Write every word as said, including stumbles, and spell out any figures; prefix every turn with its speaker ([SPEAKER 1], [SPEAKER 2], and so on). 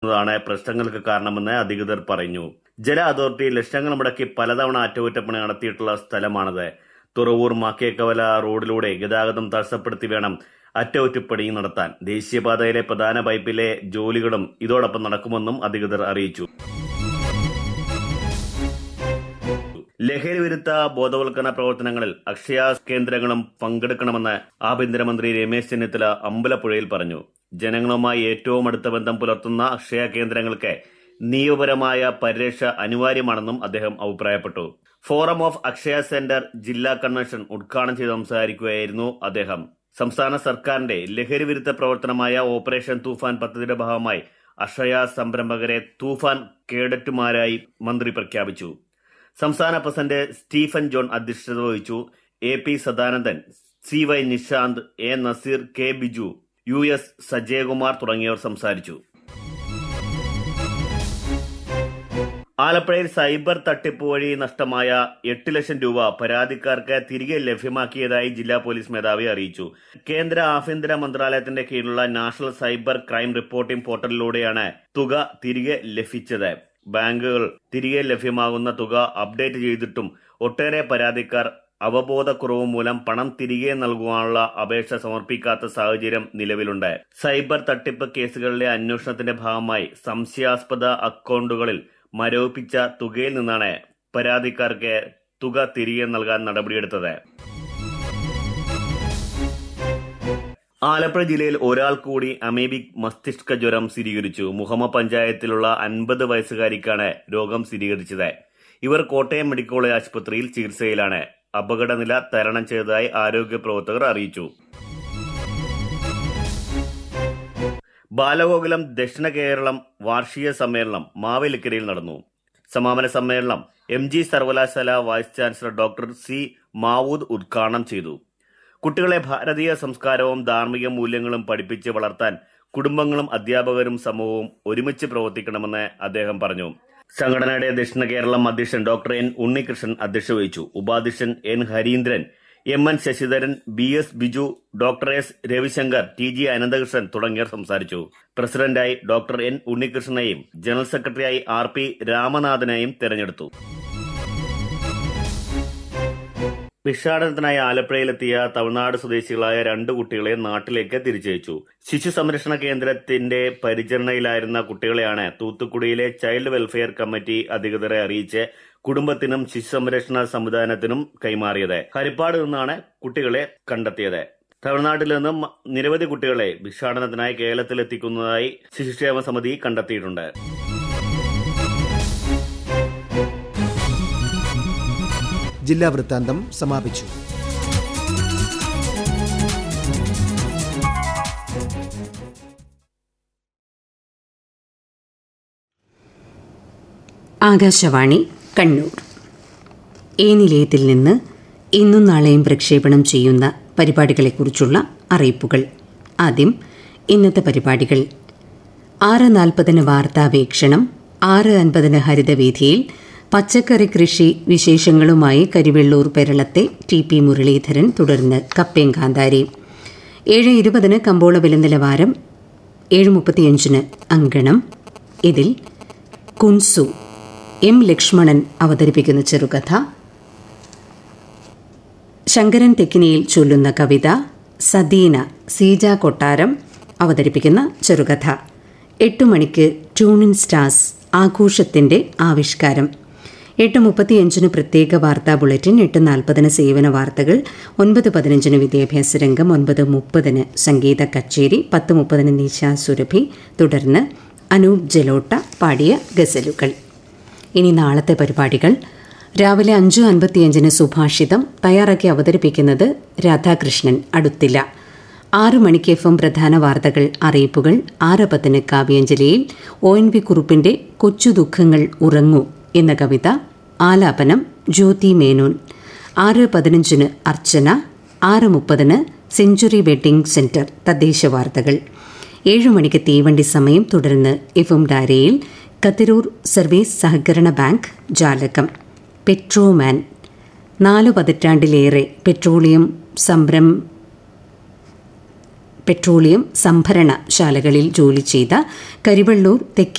[SPEAKER 1] ാണ് പ്രശ്നങ്ങൾക്ക് കാരണമെന്ന് അധികൃതർ പറഞ്ഞു. ജല അതോറിറ്റി ലക്ഷങ്ങൾ മുടക്കി പലതവണ അറ്റകുറ്റപ്പണി നടത്തിയിട്ടുള്ള സ്ഥലമാണത്. തുറവൂർ മാക്കേക്കവല റോഡിലൂടെ ഗതാഗതം തടസ്സപ്പെടുത്തി വേണം അറ്റകുറ്റപ്പണി നടത്താൻ. ദേശീയപാതയിലെ പ്രധാന പൈപ്പിലെ ജോലികളും ഇതോടൊപ്പം നടക്കുമെന്നും അധികൃതർ അറിയിച്ചു. ലഹരി വിരുദ്ധ ബോധവൽക്കരണ പ്രവർത്തനങ്ങളിൽ അക്ഷയ കേന്ദ്രങ്ങളും പങ്കെടുക്കണമെന്ന് ആഭ്യന്തരമന്ത്രി രമേശ് ചെന്നിത്തല അമ്പലപ്പുഴയിൽ പറഞ്ഞു. ജനങ്ങളുമായി ഏറ്റവും അടുത്ത ബന്ധം പുലർത്തുന്ന അക്ഷയ കേന്ദ്രങ്ങൾക്ക് നിയമപരമായ പരിരക്ഷ അനിവാര്യമാണെന്നും അദ്ദേഹം അഭിപ്രായപ്പെട്ടു. ഫോറം ഓഫ് അക്ഷയ സെന്റർ ജില്ലാ കൺവെൻഷൻ ഉദ്ഘാടനം ചെയ്ത് സംസാരിക്കുകയായിരുന്നു അദ്ദേഹം. സംസ്ഥാന സർക്കാരിന്റെ ലഹരി വിരുദ്ധ പ്രവർത്തനമായ ഓപ്പറേഷൻ തൂഫാൻ പദ്ധതിയുടെ ഭാഗമായി അക്ഷയ സംരംഭകരെ തൂഫാൻ കേഡറ്റുമാരായി മന്ത്രി പ്രഖ്യാപിച്ചു. സംസ്ഥാന പ്രസിഡന്റ് സ്റ്റീഫൻ ജോൺ അധ്യക്ഷത വഹിച്ചു. A P Sadanandan, C Y Nishant, A Naseer, K Biju, U S Sajayakumar തുടങ്ങിയവർ സംസാരിച്ചു. ആലപ്പുഴയിൽ സൈബർ തട്ടിപ്പ് വഴി നഷ്ടമായ എട്ട് ലക്ഷം രൂപ പരാതിക്കാർക്ക് തിരികെ ലഭ്യമാക്കിയതായി ജില്ലാ പോലീസ് മേധാവി അറിയിച്ചു. കേന്ദ്ര ആഭ്യന്തര മന്ത്രാലയത്തിന്റെ കീഴിലുള്ള നാഷണൽ സൈബർ ക്രൈം റിപ്പോർട്ടിംഗ് പോർട്ടലിലൂടെയാണ് തുക തിരികെ ലഭിച്ചത്. ബാങ്കുകൾ തിരികെ ലഭ്യമാകുന്ന തുക അപ്ഡേറ്റ് ചെയ്തിട്ടും ഒട്ടേറെ പരാതിക്കാർ അവബോധക്കുറവ് മൂലം പണം തിരികെ നൽകുവാനുള്ള അപേക്ഷ സമർപ്പിക്കാത്ത സാഹചര്യം നിലവിലുണ്ട്. സൈബർ തട്ടിപ്പ് കേസുകളിലെ അന്വേഷണത്തിന്റെ ഭാഗമായി സംശയാസ്പദ അക്കൗണ്ടുകളിൽ മരവിപ്പിച്ച തുകയിൽ നിന്നാണ് പരാതിക്കാർക്ക് തുക തിരികെ നൽകാൻ നടപടിയെടുത്തത്. ആലപ്പുഴ ജില്ലയിൽ ഒരാൾ കൂടി അമീബിക് മസ്തിഷ്ക ജ്വരം സ്ഥിരീകരിച്ചു. മുഹമ്മ പഞ്ചായത്തിലുള്ള അൻപത് വയസ്സുകാരിക്കാണ് രോഗം സ്ഥിരീകരിച്ചത്. ഇവർ കോട്ടയം മെഡിക്കൽ കോളേജ് ആശുപത്രിയിൽ ചികിത്സയിലാണ്. അപകടനില തരണം ചെയ്തതായി ആരോഗ്യ പ്രവർത്തകർ അറിയിച്ചു. ബാലഗോകുലം ദക്ഷിണ കേരളം വാർഷിക സമ്മേളനം മാവേലിക്കരയിൽ നടന്നു. സമാപന സമ്മേളനം എം ജി സർവകലാശാല vice chancellor doctor C Mavood ഉദ്ഘാടനം ചെയ്തു. കുട്ടികളെ ഭാരതീയ സംസ്കാരവും ധാർമ്മിക മൂല്യങ്ങളും പഠിപ്പിച്ച് വളർത്താൻ കുടുംബങ്ങളും അധ്യാപകരും സമൂഹവും ഒരുമിച്ച് പ്രവർത്തിക്കണമെന്ന് അദ്ദേഹം പറഞ്ഞു. സംഘടനയുടെ ദക്ഷിണ കേരളം അധ്യക്ഷൻ ഡോക്ടർ എൻ ഉണ്ണികൃഷ്ണൻ അധ്യക്ഷത വഹിച്ചു. ഉപാധ്യക്ഷൻ N Harindran, M N Sasidharan, B S Biju, doctor S Ravishankar, T G Ananthakrishnan തുടങ്ങിയവർ സംസാരിച്ചു. പ്രസിഡന്റായി ഡോക്ടർ എൻ ഉണ്ണികൃഷ്ണനെയും ജനറൽ സെക്രട്ടറിയായി ആർ പി രാമനാഥനെയും തെരഞ്ഞെടുത്തു. ഭിക്ഷാടനത്തിനായി ആലപ്പുഴയിലെത്തിയ തമിഴ്നാട് സ്വദേശികളായ രണ്ട് കുട്ടികളെ നാട്ടിലേക്ക് തിരിച്ചയച്ചു. ശിശു സംരക്ഷണ കേന്ദ്രത്തിന്റെ പരിചരണയിലായിരുന്ന കുട്ടികളെയാണ് തൂത്തുക്കുടിയിലെ ചൈൽഡ് വെൽഫെയർ കമ്മിറ്റി അധികൃതരെ അറിയിച്ച് കുടുംബത്തിനും ശിശു സംരക്ഷണ സംവിധാനത്തിനും കൈമാറിയത്. ഹരിപ്പാട് നിന്നാണ് കുട്ടികളെ കണ്ടെത്തിയത്. തമിഴ്നാട്ടിൽ നിന്നും നിരവധി കുട്ടികളെ ഭിക്ഷാടനത്തിനായി കേരളത്തിലെത്തിക്കുന്നതായി ശിശുക്ഷേമ സമിതി കണ്ടെത്തിയിട്ടുണ്ട്.
[SPEAKER 2] ജില്ലാ വൃത്താന്തം സമാപിച്ചു.
[SPEAKER 3] ആകാശവാണി കണ്ണൂർ. ഈ നിലയത്തിൽ നിന്ന് ഇന്നും നാളെയും പ്രക്ഷേപണം ചെയ്യുന്ന പരിപാടികളെക്കുറിച്ചുള്ള അറിയിപ്പുകൾ. ആദ്യം ഇന്നത്തെ പരിപാടികൾ. ആറ് നാൽപ്പതിന് വാർത്താവീക്ഷണം, ആറ് അൻപതിന് ഹരിതവീഥിയിൽ പച്ചക്കറി കൃഷി വിശേഷങ്ങളുമായി കരിവെള്ളൂർ പെരളത്തെ ടി പി മുരളീധരൻ, തുടർന്ന് കപ്പേം കാന്താരി. ഏഴ് ഇരുപതിന് കമ്പോള വില നിലവാരം, ഏഴ് മുപ്പത്തിയഞ്ചിന് അങ്കണം. ഇതിൽ കുൻസു എം ലക്ഷ്മണൻ അവതരിപ്പിക്കുന്ന ചെറുകഥ, ശങ്കരൻ തെക്കിനിയിൽ ചൊല്ലുന്ന കവിത, സദീന സീജ കൊട്ടാരം അവതരിപ്പിക്കുന്ന ചെറുകഥ. എട്ട് മണിക്ക് ട്യൂണിൻ സ്റ്റാർസ് ആഘോഷത്തിന്റെ ആവിഷ്കാരം. എട്ട് മുപ്പത്തിയഞ്ചിന് പ്രത്യേക വാർത്താ ബുള്ളറ്റിൻ, എട്ട് നാൽപ്പതിന് സേവന വാർത്തകൾ, ഒൻപത് പതിനഞ്ചിന് വിദ്യാഭ്യാസ രംഗം, ഒൻപത് മുപ്പതിന് സംഗീത കച്ചേരി, പത്ത് മുപ്പതിന് നിശാ സുരഭി, തുടർന്ന് അനൂപ് ജലോട്ട പാടിയ ഗസലുകൾ. ഇനി നാളത്തെ പരിപാടികൾ. രാവിലെ അഞ്ച് അൻപത്തിയഞ്ചിന് സുഭാഷിതം, തയ്യാറാക്കി അവതരിപ്പിക്കുന്നത് രാധാകൃഷ്ണൻ അടുത്തില്ല. ആറ് മണിക്ക് എഫ് എം പ്രധാന വാർത്തകൾ, അറിയിപ്പുകൾ. ആറ് പത്തിന് കാവ്യാഞ്ജലിയിൽ ഒ എൻ വി കുറുപ്പിന്റെ കൊച്ചു ദുഃഖങ്ങൾ ഉറങ്ങൂ എന്ന കവിത, ആലാപനം ജ്യോതി മേനോൻ. ആറ് പതിനഞ്ചിന് അർച്ചന, ആറ് മുപ്പതിന് സെഞ്ചുറി വെഡ്ഡിംഗ് സെന്റർ തദ്ദേശ വാർത്തകൾ. ഏഴ് മണിക്ക് തീവണ്ടി സമയം, തുടർന്ന് എഫ് എം ഡാരയിൽ കത്തിരൂർ സർവീസ് സഹകരണ ബാങ്ക് ജാലകം, പെട്രോമാൻ. നാലു പതിറ്റാണ്ടിലേറെ പെട്രോളിയം സംരം പെട്രോളിയം സംഭരണശാലകളിൽ ജോലി ചെയ്ത കരിവെള്ളൂർ തെക്കി